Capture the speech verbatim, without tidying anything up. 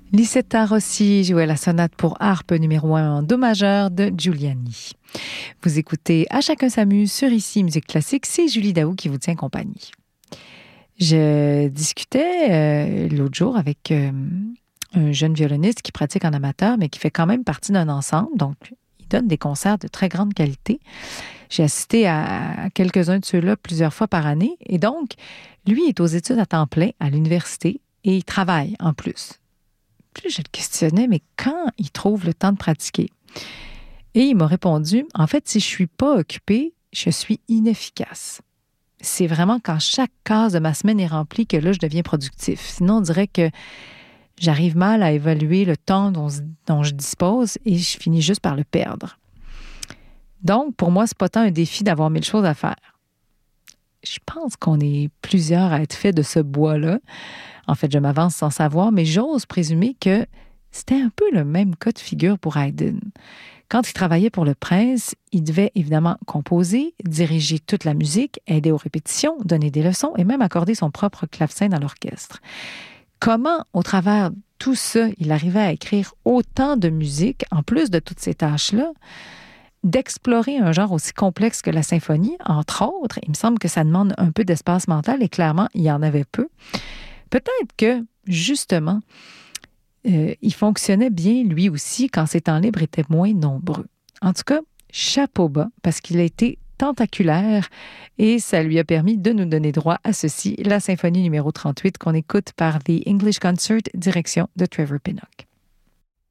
Lisetta Rossi jouait la sonate pour harpe numéro un en do majeur de Giuliani. Vous écoutez À chacun s'amuse sur Ici Musique Classique, c'est Julie Daou qui vous tient compagnie. Je discutais euh, l'autre jour avec euh, un jeune violoniste qui pratique en amateur, mais qui fait quand même partie d'un ensemble, donc il donne des concerts de très grande qualité. J'ai assisté à, à quelques-uns de ceux-là plusieurs fois par année, et donc, lui est aux études à temps plein à l'université et il travaille en plus. Puis je le questionnais, mais quand il trouve le temps de pratiquer? Et il m'a répondu, en fait, si je ne suis pas occupée, je suis inefficace. C'est vraiment quand chaque case de ma semaine est remplie que là, je deviens productif. Sinon, on dirait que j'arrive mal à évaluer le temps dont, dont je dispose et je finis juste par le perdre. Donc, pour moi, c'est pas tant un défi d'avoir mille choses à faire. Je pense qu'on est plusieurs à être faits de ce bois-là. En fait, je m'avance sans savoir, mais j'ose présumer que c'était un peu le même cas de figure pour Haydn. Quand il travaillait pour le Prince, il devait évidemment composer, diriger toute la musique, aider aux répétitions, donner des leçons et même accorder son propre clavecin dans l'orchestre. Comment, au travers de tout ça, il arrivait à écrire autant de musique, en plus de toutes ces tâches-là, d'explorer un genre aussi complexe que la symphonie, entre autres, il me semble que ça demande un peu d'espace mental et clairement, il y en avait peu. Peut-être que, justement, euh, il fonctionnait bien lui aussi quand ses temps libres étaient moins nombreux. En tout cas, chapeau bas, parce qu'il a été tentaculaire et ça lui a permis de nous donner droit à ceci, la symphonie numéro trente-huit qu'on écoute par The English Concert, direction de Trevor Pinnock.